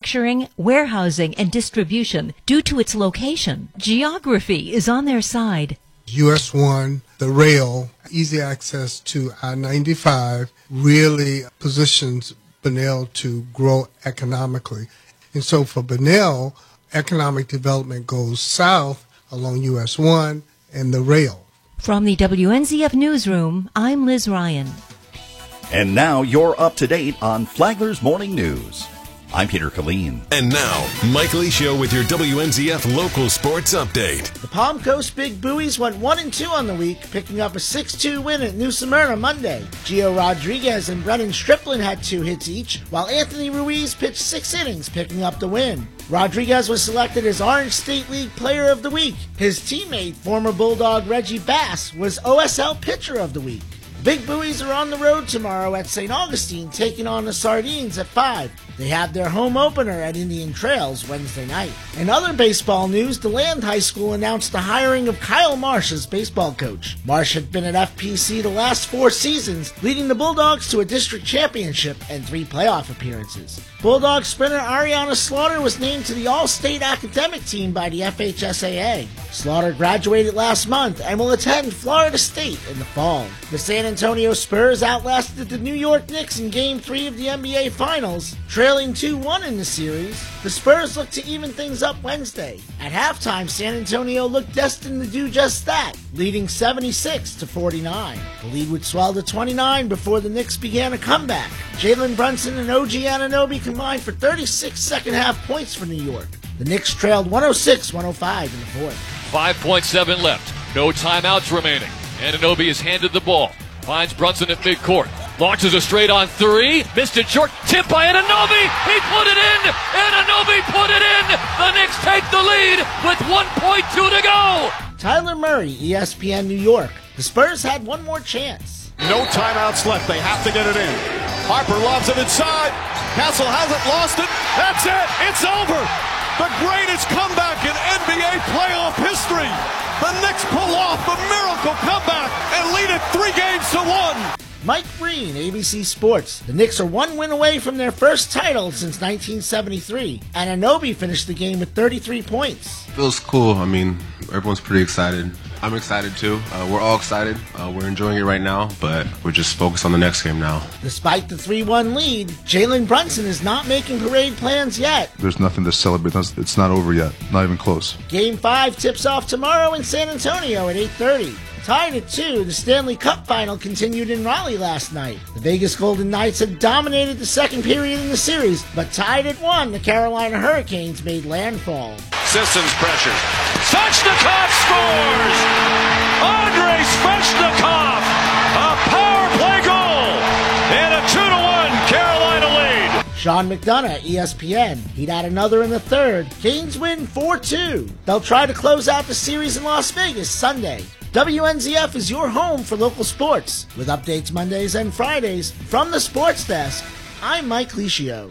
manufacturing, warehousing, and distribution due to its location. Geography is on their side. US 1, the rail, easy access to I-95 really positions Bunnell to grow economically. And so for Bunnell, economic development goes south along US 1 and the rail. From the WNZF Newsroom, I'm Liz Ryan. And now you're up to date on Flagler's Morning News. I'm Peter Killeen. And now, Mike Licio with your WNZF local sports update. The Palm Coast Big Buoys went 1-2 on the week, picking up a 6-2 win at New Smyrna Monday. Gio Rodriguez and Brennan Strickland had 2 hits each, while Anthony Ruiz pitched 6 innings, picking up the win. Rodriguez was selected as Orange State League Player of the Week. His teammate, former Bulldog Reggie Bass, was OSL Pitcher of the Week. Big Buoys are on the road tomorrow at St. Augustine, taking on the Sardines at 5. They have their home opener at Indian Trails Wednesday night. In other baseball news, DeLand High School announced the hiring of Kyle Marsh as baseball coach. Marsh had been at FPC the last 4 seasons, leading the Bulldogs to a district championship and 3 playoff appearances. Bulldog sprinter Ariana Slaughter was named to the All-State Academic Team by the FHSAA. Slaughter graduated last month and will attend Florida State in the fall. The San Antonio Spurs outlasted the New York Knicks in Game 3 of the NBA Finals, trailing 2-1 in the series. The Spurs look to even things up Wednesday. At halftime, San Antonio looked destined to do just that, leading 76-49. The lead would swell to 29 before the Knicks began a comeback. Jalen Brunson and OG Anunoby combined for 36 second-half points for New York. The Knicks trailed 106-105 in the fourth. 5.7 left. No timeouts remaining. Anunoby is handed the ball. Finds Brunson at midcourt. Launches a straight on 3. Missed it short. Tip by Anunoby. He put it in. Anunoby put it in. The Knicks take the lead with 1.2 to go. Tyler Murray, ESPN New York. The Spurs had one more chance. No timeouts left. They have to get it in. Harper lobs it inside. Castle hasn't lost it. That's it. It's over. The greatest comeback in NBA playoff history. The Knicks pull off a miracle comeback and lead it 3-1. Mike Breen, ABC Sports. The Knicks are 1 win away from their first title since 1973. Anunoby finished the game with 33 points. Feels cool. I mean, everyone's pretty excited. I'm excited too. We're all excited. We're enjoying it right now, but we're just focused on the next game now. Despite the 3-1 lead, Jalen Brunson is not making parade plans yet. There's nothing to celebrate. It's not over yet. Not even close. Game 5 tips off tomorrow in San Antonio at 8:30. Tied at 2, the Stanley Cup final continued in Raleigh last night. The Vegas Golden Knights had dominated the second period in the series, but tied at 1, the Carolina Hurricanes made landfall. Sissons pressure. Svechnikov scores! Andrei Svechnikov! A power play goal! And a 2-1 Carolina lead. Sean McDonough, ESPN. He'd add another in the third. Canes win 4-2. They'll try to close out the series in Las Vegas Sunday. WNZF is your home for local sports, with updates Mondays and Fridays from the Sports Desk. I'm Mike Licio.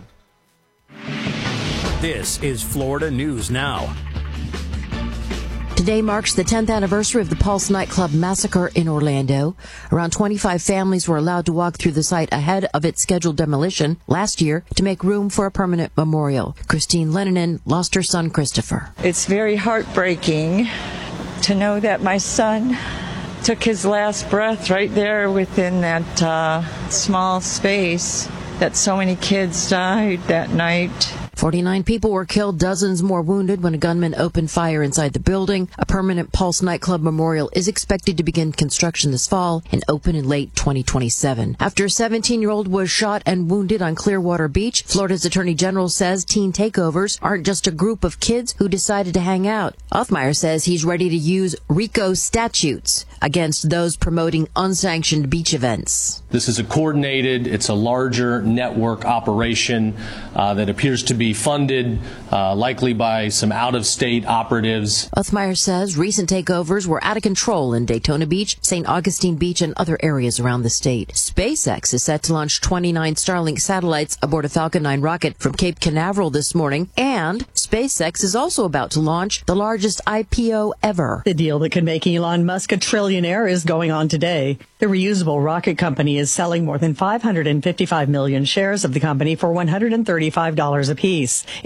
This is Florida News Now. Today marks the 10th anniversary of the Pulse nightclub massacre in Orlando. Around 25 families were allowed to walk through the site ahead of its scheduled demolition last year to make room for a permanent memorial. Christine Lennon lost her son, Christopher. It's very heartbreaking to know that my son took his last breath right there within that small space, that so many kids died that night. 49 people were killed, dozens more wounded when a gunman opened fire inside the building. A permanent Pulse nightclub memorial is expected to begin construction this fall and open in late 2027. After a 17-year-old was shot and wounded on Clearwater Beach, Florida's Attorney General says teen takeovers aren't just a group of kids who decided to hang out. Othmeyer says he's ready to use RICO statutes against those promoting unsanctioned beach events. This is it's a larger network operation that appears to be funded likely by some out-of-state operatives. Othmeyer says recent takeovers were out of control in Daytona Beach, St. Augustine Beach, and other areas around the state. SpaceX is set to launch 29 Starlink satellites aboard a Falcon 9 rocket from Cape Canaveral this morning, and SpaceX is also about to launch the largest IPO ever. The deal that could make Elon Musk a trillionaire is going on today. The reusable rocket company is selling more than 555 million shares of the company for $135 apiece.